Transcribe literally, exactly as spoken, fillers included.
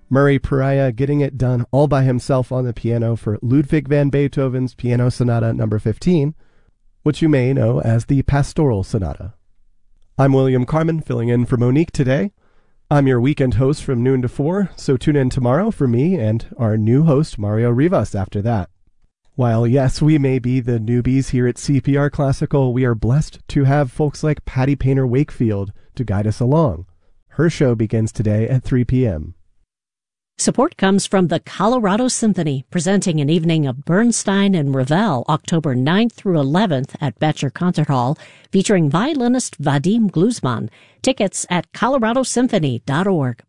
Murray Pariah getting it done all by himself on the piano for Ludwig van Beethoven's Piano Sonata number fifteen, which you may know as the Pastoral Sonata. I'm William Carmen, filling in for Monique today. I'm your weekend host from noon to four, so tune in tomorrow for me and our new host, Mario Rivas, after that. While yes, we may be the newbies here at C P R Classical, we are blessed to have folks like Patty Painter Wakefield to guide us along. Her show begins today at three p.m. Support comes from the Colorado Symphony, presenting an evening of Bernstein and Ravel October ninth through eleventh at Betcher Concert Hall, featuring violinist Vadim Gluzman. Tickets at colorado symphony dot org.